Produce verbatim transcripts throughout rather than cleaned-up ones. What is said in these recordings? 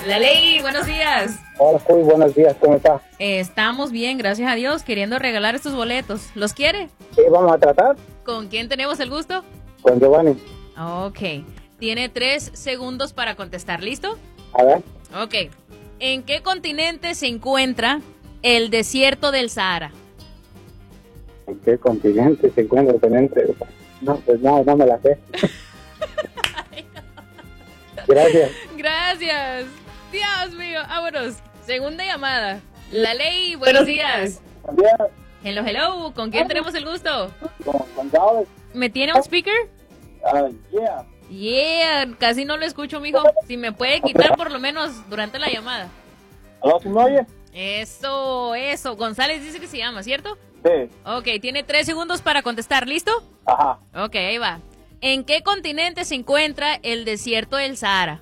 La Ley, buenos días. Hola, muy buenos días, ¿cómo está? Eh, estamos bien, gracias a Dios, queriendo regalar estos boletos. ¿Los quiere? ¿Qué vamos a tratar? ¿Con quién tenemos el gusto? Con Giovanni. Ok. Tiene tres segundos para contestar. ¿Listo? A ver. Ok. ¿En qué continente se encuentra el desierto del Sahara? ¿En qué continente se encuentra el continente? No, pues no, no me la sé. Gracias. Gracias. Dios mío. Vámonos. Segunda llamada. La Ley, buenos días. Buenos días. Hello, hello. ¿Con quién tenemos el gusto? Con González. ¿Me tiene un speaker? Ah, yeah. Yeah, casi no lo escucho, mijo. Si me puede quitar por lo menos durante la llamada. ¿Aló, sí me oye? Eso, eso. González dice que se llama, ¿cierto? Sí. Ok, tiene tres segundos para contestar. ¿Listo? Ajá. Ok, ahí va. ¿En qué continente se encuentra el desierto del Sahara?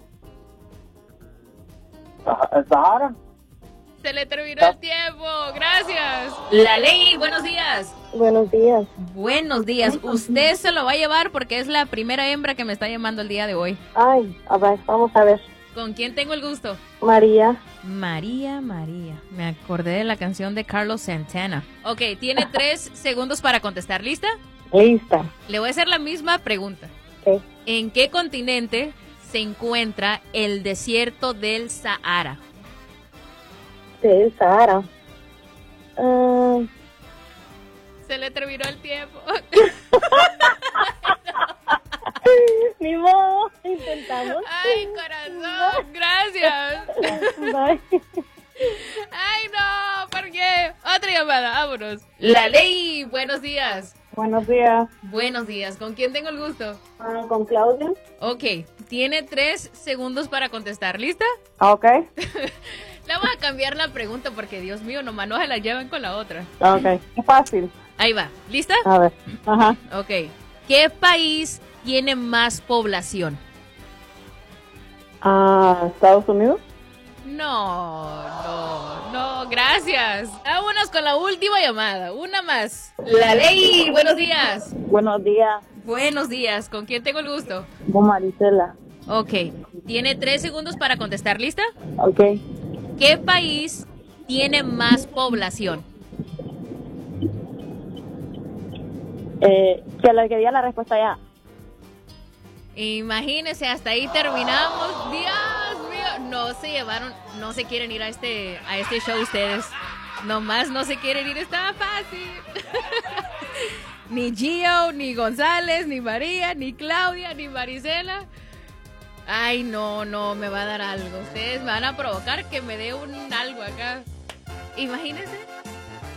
¿El Sahara? Se le terminó el tiempo. Gracias. La Ley, buenos días. Buenos días. Buenos días. Usted se lo va a llevar porque es la primera hembra que me está llamando el día de hoy. Ay, a ver, vamos a ver. ¿Con quién tengo el gusto? María. María, María. Me acordé de la canción de Carlos Santana. Ok, tiene tres segundos para contestar. ¿Lista? Lista. Le voy a hacer la misma pregunta. ¿Qué? ¿En qué continente se encuentra el desierto del Sahara? Del Sahara. Ah, Se le terminó el tiempo. Ni modo, intentamos. Ay, corazón, gracias. Bye. Ay, no, ¿por qué? Otra llamada, vámonos. La Ley, buenos días. Buenos días. Buenos días, ¿con quién tengo el gusto? Ah, ¿con Claudia? Ok, tiene tres segundos para contestar, ¿lista? Ok. Le voy a cambiar la pregunta porque, Dios mío, nomás no se la llevan con la otra. Ok. Es fácil. Ahí va, ¿lista? A ver. Ajá. Ok. ¿Qué país tiene más población? Ah, ¿Estados Unidos? No, no, no, gracias. Vámonos con la última llamada, una más. La Ley, buenos días. Buenos días. Buenos días, ¿con quién tengo el gusto? Con Marisela. Ok, tiene tres segundos para contestar, ¿lista? Ok. ¿Qué país tiene más población? Eh, que le quería la respuesta ya. Imagínense, hasta ahí terminamos. Dios mío, no se llevaron, no se quieren ir a este, a este show ustedes. Nomás no se quieren ir, está fácil. Ni Gio, ni González, ni María, ni Claudia, ni Marisela. Ay, no, no, me va a dar algo. Ustedes me van a provocar que me dé un algo acá. Imagínense.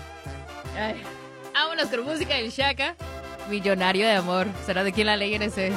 Ay. Vámonos con música del Shaka. Millonario de amor. ¿Será de quién la ley en ese?